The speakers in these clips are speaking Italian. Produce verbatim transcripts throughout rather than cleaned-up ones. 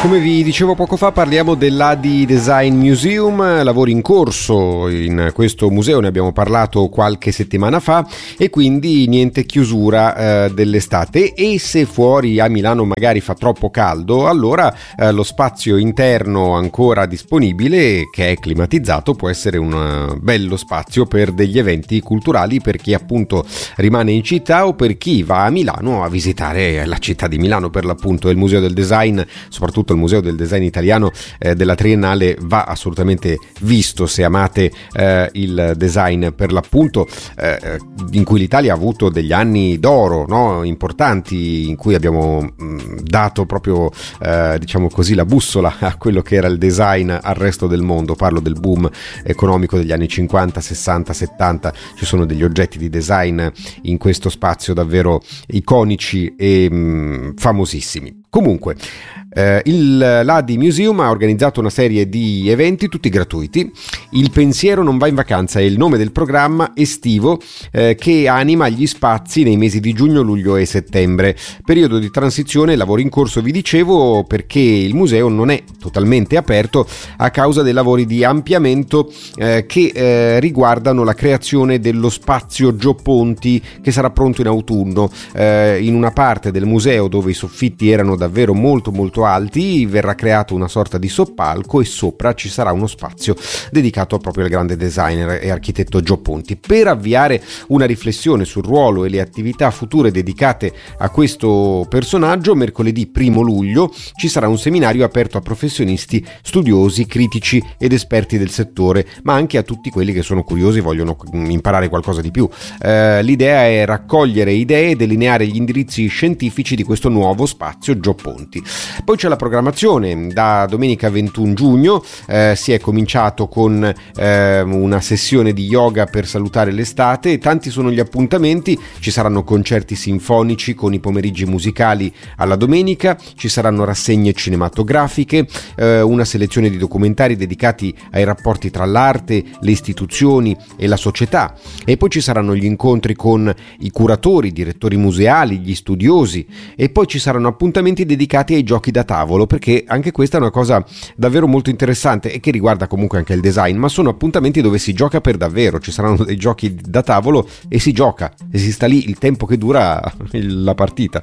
Come vi dicevo poco fa, parliamo dell'A D I Design Museum, lavori in corso in questo museo, ne abbiamo parlato qualche settimana fa, e quindi niente chiusura eh, dell'estate. E se fuori a Milano magari fa troppo caldo, allora eh, lo spazio interno ancora disponibile, che è climatizzato, può essere un bello spazio per degli eventi culturali, per chi appunto rimane in città o per chi va a Milano a visitare la città di Milano, per l'appunto. Il Museo del Design, soprattutto il Museo del Design Italiano eh, della Triennale, va assolutamente visto se amate eh, il design, per l'appunto, eh, in cui l'Italia ha avuto degli anni d'oro, no? Importanti, in cui abbiamo mh, dato proprio eh, diciamo così la bussola a quello che era il design al resto del mondo. Parlo del boom economico degli anni cinquanta, sessanta, settanta. Ci sono degli oggetti di design in questo spazio davvero iconici e mh, famosissimi. Comunque, eh, il, l'A D I Museum ha organizzato una serie di eventi tutti gratuiti. Il pensiero non va in vacanza è il nome del programma estivo eh, che anima gli spazi nei mesi di giugno, luglio e settembre. Periodo di transizione, lavori in corso, vi dicevo, perché il museo non è totalmente aperto a causa dei lavori di ampliamento eh, che eh, riguardano la creazione dello spazio Gio Ponti, che sarà pronto in autunno. Eh, in una parte del museo dove i soffitti erano davvero molto molto alti verrà creato una sorta di soppalco e sopra ci sarà uno spazio dedicato proprio al grande designer e architetto Gio Ponti. Per avviare una riflessione sul ruolo e le attività future dedicate a questo personaggio, mercoledì primo luglio ci sarà un seminario aperto a professionisti, studiosi, critici ed esperti del settore, ma anche a tutti quelli che sono curiosi e vogliono imparare qualcosa di più. Eh, l'idea è raccogliere idee e delineare gli indirizzi scientifici di questo nuovo spazio Gio Ponti. Poi c'è la programmazione. Da domenica ventuno giugno eh, si è cominciato con eh, una sessione di yoga per salutare l'estate. Tanti sono gli appuntamenti: ci saranno concerti sinfonici con i pomeriggi musicali alla domenica, ci saranno rassegne cinematografiche, eh, una selezione di documentari dedicati ai rapporti tra l'arte, le istituzioni e la società, e poi ci saranno gli incontri con i curatori, i direttori museali, gli studiosi, e poi ci saranno appuntamenti dedicati ai giochi da tavolo, perché anche questa è una cosa davvero molto interessante e che riguarda comunque anche il design, ma sono appuntamenti dove si gioca per davvero. Ci saranno dei giochi da tavolo e si gioca e si sta lì il tempo che dura la partita.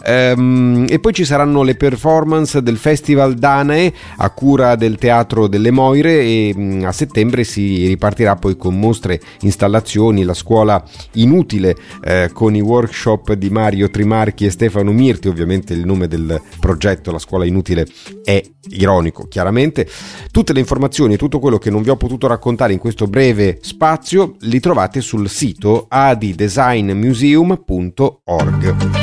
Ehm, e poi ci saranno le performance del Festival Danae a cura del Teatro delle Moire, e mh, a settembre si ripartirà poi con mostre, installazioni, la scuola inutile eh, con i workshop di Mario Trimarchi e Stefano Mirti. Ovviamente il nome del progetto, la scuola inutile, è ironico, chiaramente. Tutte le informazioni e tutto quello che non vi ho potuto raccontare in questo breve spazio li trovate sul sito a d design museum punto org.